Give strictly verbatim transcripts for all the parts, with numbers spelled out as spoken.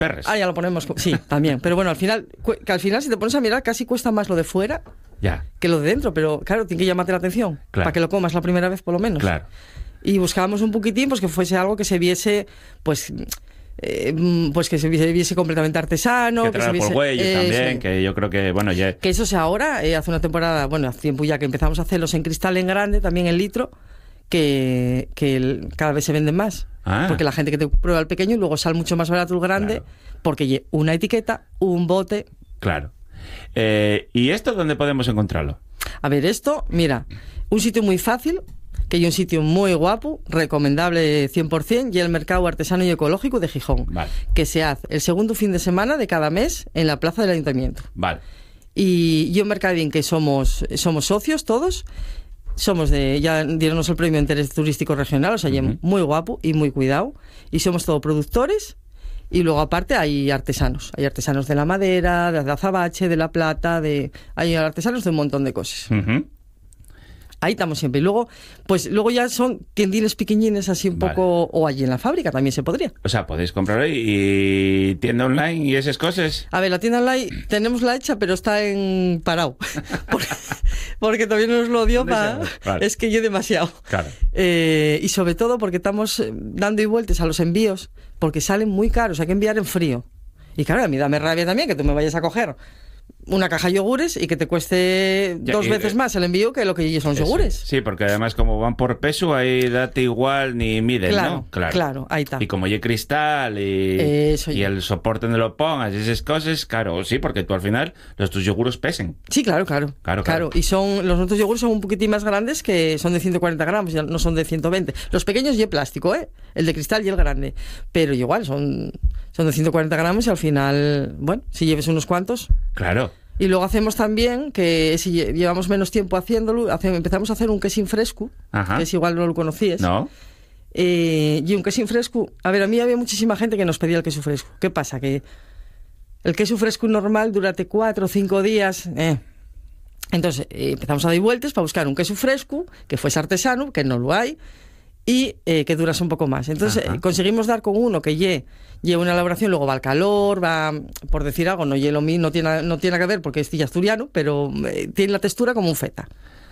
perres. Ah, ya lo ponemos. Sí, también. Pero bueno, al final, que al final si te pones a mirar, casi cuesta más lo de fuera ya. que lo de dentro. Pero claro, tiene que llamarte la atención. Claro. Para que lo comas la primera vez, por lo menos. Claro. Y buscábamos un poquitín, pues que fuese algo que se viese, pues... Eh, pues que se viese, viese completamente artesano, que, que se viese por huellos eh, también, eso. Que yo creo que bueno ya que eso sea ahora, eh, hace una temporada, bueno, hace tiempo ya que empezamos a hacerlos en cristal en grande, también en litro, que, que el, cada vez se venden más, ah. porque la gente que te prueba el pequeño y luego sale mucho más barato el grande, claro. Porque lleva una etiqueta, un bote. Claro. Eh, ¿y esto dónde podemos encontrarlo? A ver, esto, mira, un sitio muy fácil, que hay un sitio muy guapo, recomendable cien por ciento, y el Mercado Artesano y Ecológico de Gijón, vale. Que se hace el segundo fin de semana de cada mes en la plaza del Ayuntamiento. Vale. Y yo, Mercadín, que somos, somos socios todos, somos de, ya dieronnos el premio de interés turístico regional, o sea, uh-huh. Muy guapo y muy cuidado, y somos todos productores, y luego aparte hay artesanos, hay artesanos de la madera, de azabache, de la plata, de hay artesanos de un montón de cosas. Uh-huh. Ahí estamos siempre. Y luego, pues luego ya son tiendines pequeñines así un vale. poco, o allí en la fábrica también se podría. O sea, podéis comprarlo y, y tienda online y esas cosas. A ver, la tienda online tenemos la hecha, pero está en parado. porque, porque todavía no nos lo dio para... Vale. Es que yo demasiado. Claro. Eh, y sobre todo porque estamos dando y vueltas a los envíos, porque salen muy caros, hay que enviar en frío. Y claro, a mí dame rabia también que tú me vayas a coger una caja de yogures y que te cueste ya, dos y, veces más el envío que lo que son yogures. Sí, porque además como van por peso, ahí date igual ni miden, claro, ¿no? Claro, claro, ahí está. Y como hay cristal y, Eso y ya. el soporte donde lo pongas y esas cosas, claro, sí, porque tú al final los tus yogures pesen. Sí, claro, claro. Claro, claro. claro. Y son los otros yogures son un poquitín más grandes, que son de ciento cuarenta gramos, ya no son de ciento veinte. Los pequeños y el plástico, ¿eh? El de cristal y el grande. Pero igual, son, son de ciento cuarenta gramos y al final, bueno, si lleves unos cuantos... Claro. Y luego hacemos también, que si llevamos menos tiempo haciéndolo, hace, empezamos a hacer un quesín fresco, Ajá. Que es igual no lo conocías. No. Eh, y un quesín fresco, a ver, a mí había muchísima gente que nos pedía el queso fresco. ¿Qué pasa? Que el queso fresco normal durante cuatro o cinco días... Eh. Entonces eh, empezamos a dar vueltas para buscar un queso fresco, que fuese artesano, que no lo hay, y eh, que durase un poco más. Entonces eh, conseguimos dar con uno que lle, lleva una elaboración, luego va al calor, va, por decir algo, no hielo mí, no tiene, no tiene que ver porque es tilla asturiano, pero eh, tiene la textura como un feta.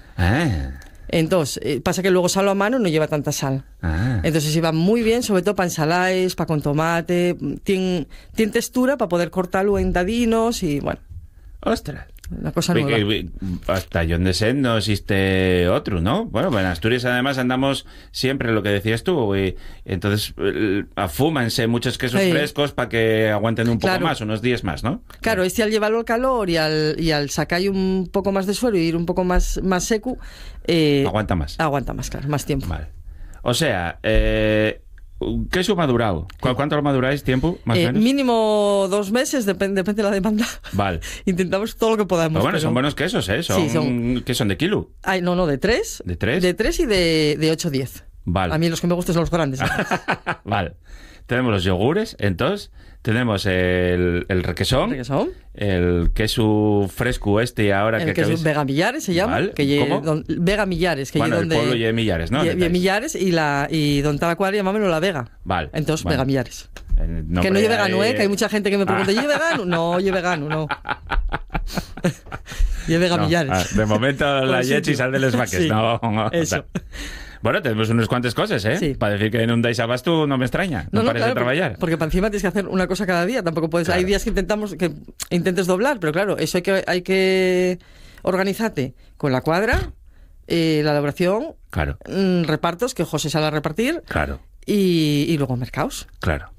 Ah. Entonces, eh, pasa que luego salo a mano no lleva tanta sal. Ah. Entonces iba muy bien, sobre todo para ensaladas, para con tomate, tiene, tiene textura para poder cortarlo en dadinos y bueno. ¡Ostras! Una cosa nueva. Hasta donde sé no existe otro, ¿no? Bueno, en Asturias además andamos siempre lo que decías tú, y entonces afúmanse muchos quesos sí. frescos para que aguanten un poco claro. más, unos días más, ¿no? Claro, este al llevarlo al calor y al, y al sacar un poco más de suero y ir un poco más, más seco... Eh, aguanta más. Aguanta más, claro, más tiempo. Vale. O sea, eh... queso madurado. ¿Cuánto lo maduráis tiempo, más o eh, menos? Mínimo dos meses, depende, depende de la demanda. Vale. Intentamos todo lo que podamos. Pero bueno, pero... son buenos quesos, ¿eh? Son, sí, son... ¿Qué son, de kilo? Ay, no, no, de tres. ¿De tres? De tres y de, de ocho, diez. Vale. A mí los que me gustan son los grandes. Vale. Tenemos los yogures, entonces... Tenemos el, el requesón, requesón, el queso fresco este ahora el que... El queso habéis... Vega Millares se llama. ¿Vale? Que ¿Cómo? Don, Vega Millares. Que bueno, donde, el pueblo de Millares, ¿no? Y, y Millares y, la, y donde está la cuadra llamámelo La Vega. Vale. Entonces, bueno. Vega Millares. No que no lleve vegano, ¿eh? Que hay mucha gente que me pregunta, ¿lleve vegano? No, lleve vegano, no. Lleve Vega no, Millares. Ah, de momento la Yechi sal de les vaques. Sí, no, no, eso. Bueno, tenemos unas cuantas cosas, ¿eh? Sí. Para decir que en un Dais Abastu no me extraña. No, no parece claro, trabajar. Porque, porque para encima tienes que hacer una cosa cada día. Tampoco puedes... Claro. Hay días que intentamos que intentes doblar, pero claro, eso hay que, hay que organizarte con la cuadra, eh, la elaboración, claro. mmm, repartos, que José sale a repartir. Claro. Y, y luego mercados. Claro.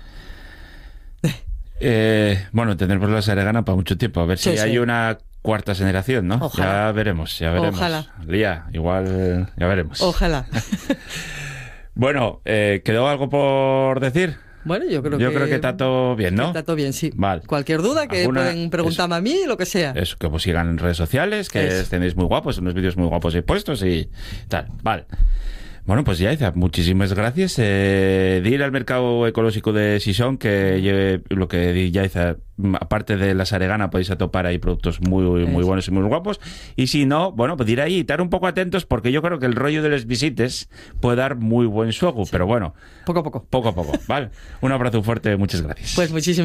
eh, bueno, tendremos la Saregana para mucho tiempo. A ver si sí, hay sí. una... cuarta generación, ¿no? Ojalá. Ya veremos, ya veremos. Ojalá. Lía, igual ya veremos. Ojalá. Bueno, eh, ¿quedó algo por decir? Bueno, yo creo yo que... creo que está todo bien, ¿no? Está todo bien, sí. Vale. Cualquier duda que ¿Alguna... pueden preguntarme eso, a mí, lo que sea. Eso, que os sigan en redes sociales, que eso. tenéis muy guapos, unos vídeos muy guapos y puestos y tal. Vale. Bueno, pues Yaiza, muchísimas gracias. Eh, de ir al mercado ecológico de Sison, que lleve lo que di Yaiza, aparte de la Saregana, podéis atopar ahí productos muy, muy buenos y muy guapos. Y si no, bueno, pues ir ahí y estar un poco atentos, porque yo creo que el rollo de las visitas puede dar muy buen juego. Sí. Pero bueno, poco a poco. Poco a poco, ¿vale? Un abrazo fuerte, muchas gracias. Pues muchísimas